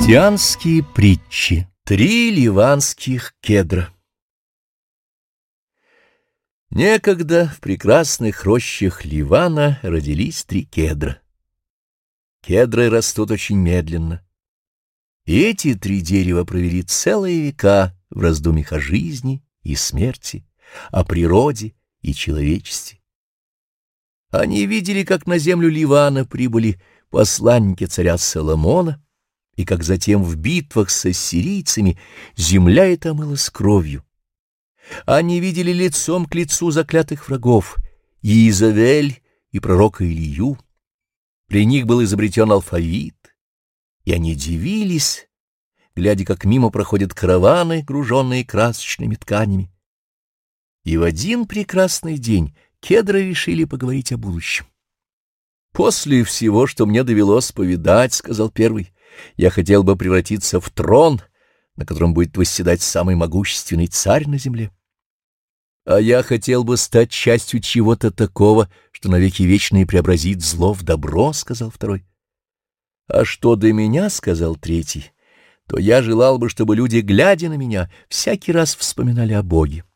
Христианские притчи. 3 ливанских кедра. Некогда в прекрасных рощах Ливана родились 3 кедра. Кедры растут очень медленно. И эти 3 дерева провели целые века в раздумьях о жизни и смерти, о природе и человечестве. Они видели, как на землю Ливана прибыли посланники царя Соломона, и как затем в битвах с ассирийцами земля эта омылась кровью. Они видели лицом к лицу заклятых врагов Иезавель и пророка Илью. При них был изобретен алфавит, и они дивились, глядя, как мимо проходят караваны, груженные красочными тканями. И в один прекрасный день кедры решили поговорить о будущем. «После всего, что мне довелось повидать, — сказал первый, — я хотел бы превратиться в трон, на котором будет восседать самый могущественный царь на земле. А я хотел бы стать частью чего-то такого, что навеки вечные преобразит зло в добро, — сказал второй. А что до меня, — сказал третий, — то я желал бы, чтобы люди, глядя на меня, всякий раз вспоминали о Боге.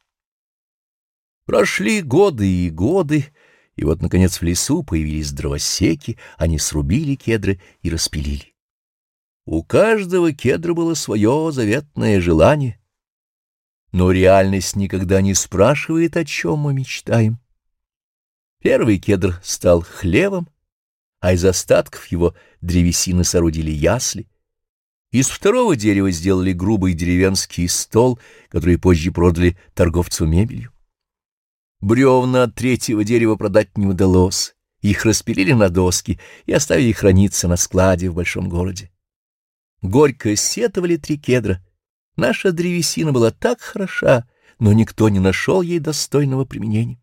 Прошли годы и годы, и вот, наконец, в лесу появились дровосеки, они срубили кедры и распилили. У каждого кедра было свое заветное желание, но реальность никогда не спрашивает, о чем мы мечтаем. Первый кедр стал хлевом, а из остатков его древесины соорудили ясли. Из второго дерева сделали грубый деревенский стол, который позже продали торговцу мебелью. Бревна от третьего дерева продать не удалось, их распилили на доски и оставили храниться на складе в большом городе. Горько сетовали 3 кедра. Наша древесина была так хороша, но никто не нашел ей достойного применения.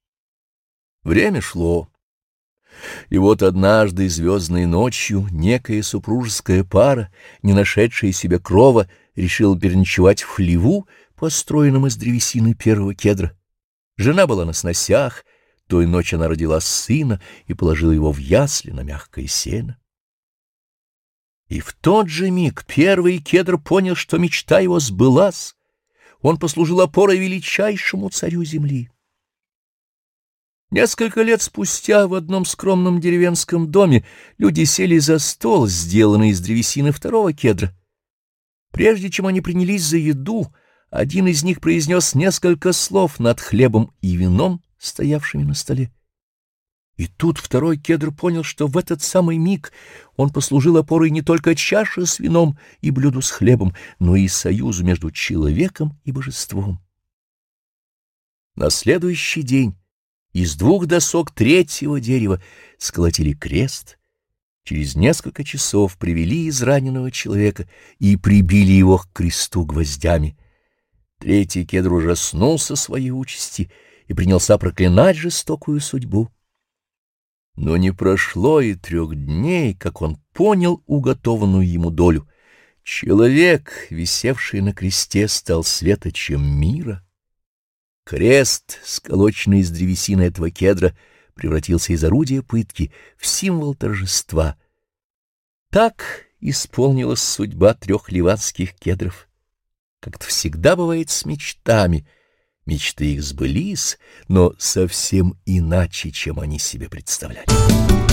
Время шло, и вот однажды звездной ночью некая супружеская пара, не нашедшая себе крова, решила переночевать в хлеву, построенном из древесины первого кедра. Жена была на сносях, той ночью она родила сына и положила его в ясли на мягкое сено. И в тот же миг первый кедр понял, что мечта его сбылась. Он послужил опорой величайшему царю земли. Несколько лет спустя в одном скромном деревенском доме люди сели за стол, сделанный из древесины второго кедра. Прежде чем они принялись за еду, один из них произнес несколько слов над хлебом и вином, стоявшими на столе. И тут второй кедр понял, что в этот самый миг он послужил опорой не только чаше с вином и блюду с хлебом, но и союзу между человеком и божеством. На следующий день из 2 досок третьего дерева сколотили крест, через несколько часов привели израненного человека и прибили его к кресту гвоздями. Третий кедр ужаснулся своей участи и принялся проклинать жестокую судьбу. Но не прошло и 3 дней, как он понял уготованную ему долю. Человек, висевший на кресте, стал светочем мира. Крест, сколоченный из древесины этого кедра, превратился из орудия пытки в символ торжества. Так исполнилась судьба 3 ливанских кедров. Как это всегда бывает с мечтами, мечты их сбылись, но совсем иначе, чем они себе представляли.